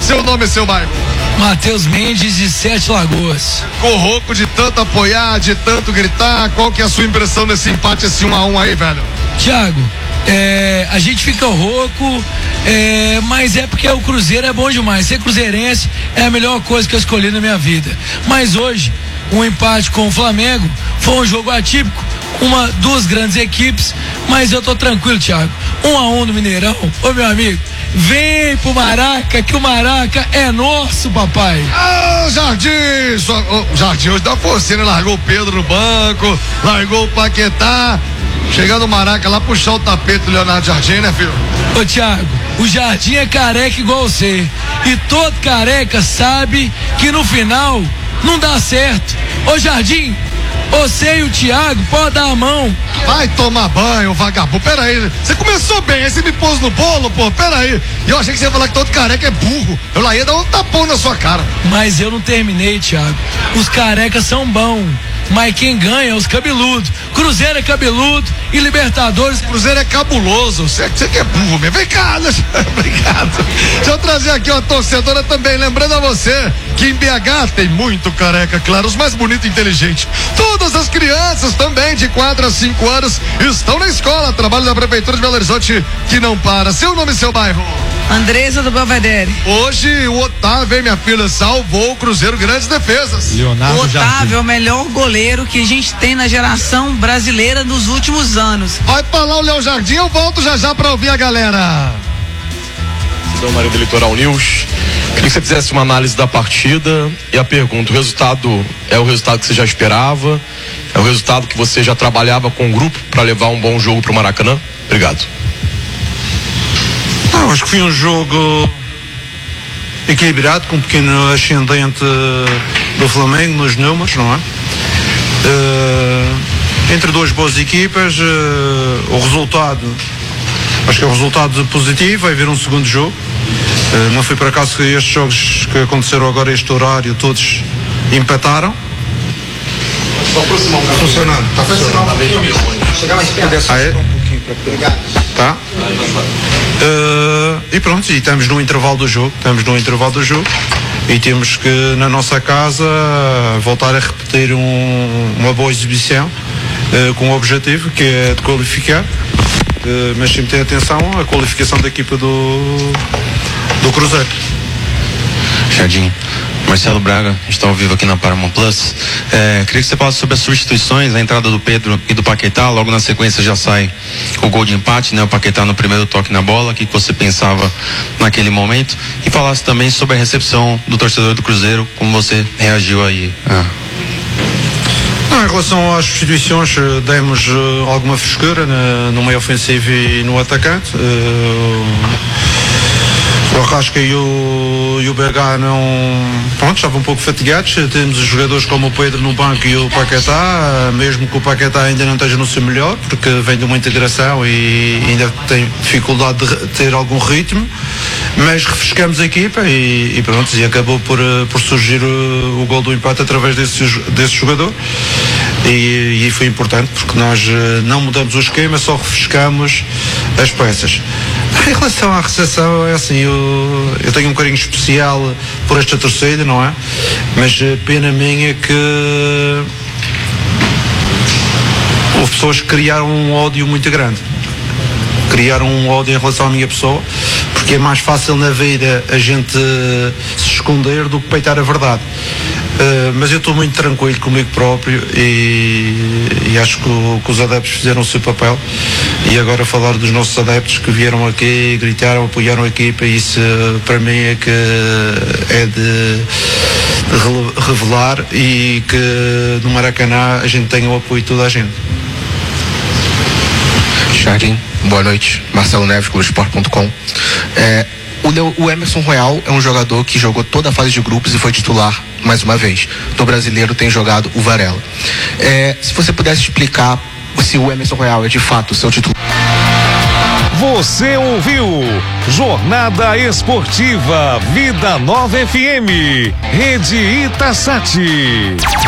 Seu nome e seu bairro? Matheus Mendes, de Sete Lagoas. Ficou rouco de tanto apoiar, de tanto gritar. Qual que é a sua impressão desse empate, esse 1-1 aí, velho? Thiago, a gente fica rouco, mas é porque o Cruzeiro é bom demais. Ser cruzeirense é a melhor coisa que eu escolhi na minha vida. Mas hoje, um empate com o Flamengo foi um jogo atípico, duas grandes equipes, mas eu tô tranquilo, Thiago. 1-1 no Mineirão. Ô, meu amigo, vem pro Maraca, que o Maraca é nosso, papai. Jardim! Jardim hoje dá força, né? Largou o Pedro no banco, largou o Paquetá. Chegando o Maraca lá, puxar o tapete do Leonardo Jardim, né, filho? Ô, Thiago, o Jardim é careca igual você. E todo careca sabe que no final não dá certo. Ô, Jardim, você e o Thiago podem dar a mão. Vai tomar banho, vagabundo. Pera aí, você começou bem, aí você me pôs no bolo, pô. Pera aí. E eu achei que você ia falar que todo careca é burro. Eu lá ia dar um tapão na sua cara. Mas eu não terminei, Thiago. Os carecas são bons, mas quem ganha é os cabeludos. Cruzeiro é cabeludo e Libertadores. Cruzeiro é cabuloso. Você que é burro mesmo. Vem cá, obrigado. Deixa eu trazer aqui uma torcedora também. Lembrando a você que em BH tem muito careca, claro, os mais bonitos e inteligentes. Todas as crianças também de 4 a 5 anos estão na escola. Trabalho da Prefeitura de Belo Horizonte que não para. Seu nome e seu bairro? Andresa do Belvedere. Hoje o Otávio, minha filha, salvou o Cruzeiro, grandes defesas. Leonardo Otávio Jardim é o melhor goleiro que a gente tem na geração brasileira nos últimos anos. Vai falar o Léo Jardim, eu volto já pra ouvir a galera. Cidão Maria do Litoral News. Queria que você fizesse uma análise da partida e a pergunta: o resultado é o resultado que você já esperava? É o resultado que você já trabalhava com o grupo para levar um bom jogo pro Maracanã? Obrigado. Acho que foi um jogo equilibrado, com um pequeno ascendente do Flamengo nos números, não é? Entre duas boas equipas, o resultado, acho que é um resultado positivo. Vai haver um segundo jogo. Não foi por acaso que estes jogos que aconteceram agora, este horário, todos empataram. Só aproximar um pouquinho. Funcionando. Está funcionando. Chegar mais perto. Obrigado. Tá? E pronto, e estamos no intervalo do jogo. E temos que, na nossa casa, voltar a repetir uma boa exibição, com o objetivo que é de qualificar, mas sempre ter atenção à qualificação da equipa do Cruzeiro. Jardim, Marcelo Braga, está ao vivo aqui na Paramount Plus. Queria que você falasse sobre as substituições, a entrada do Pedro e do Paquetá. Logo na sequência já sai o gol de empate, né? O Paquetá no primeiro toque na bola. O que você pensava naquele momento? E falasse também sobre a recepção do torcedor do Cruzeiro, como você reagiu aí. Em relação às substituições, demos alguma frescura no meio ofensivo e no atacante. O Arrasca e o BH estavam um pouco fatigados. Temos os jogadores como o Pedro no banco e o Paquetá, mesmo que o Paquetá ainda não esteja no seu melhor, porque vem de uma integração e ainda tem dificuldade de ter algum ritmo, mas refrescamos a equipa e pronto, e acabou por surgir o gol do empate através desse jogador. E foi importante, porque nós não mudamos o esquema, só refrescamos as peças. Em relação à recepção, é assim, eu tenho um carinho especial por esta torcida, não é? Mas pena minha que houve pessoas que criaram um ódio muito grande. Criaram um ódio em relação à minha pessoa, porque é mais fácil na vida a gente se esconder do que peitar a verdade. Mas eu estou muito tranquilo comigo próprio e acho que os adeptos fizeram o seu papel. E agora falar dos nossos adeptos que vieram aqui, gritaram, apoiaram a equipa, isso para mim é que é de revelar, e que no Maracanã a gente tenha o apoio de toda a gente. Jardim, boa noite. Marcelo Neves, Globoesporte.com. O Emerson Royal é um jogador que jogou toda a fase de grupos e foi titular mais uma vez. No Brasileiro tem jogado o Varela. Se você pudesse explicar se o Emerson Royal é de fato o seu titular. Você ouviu Jornada Esportiva Vida Nova FM, Rede Itasati.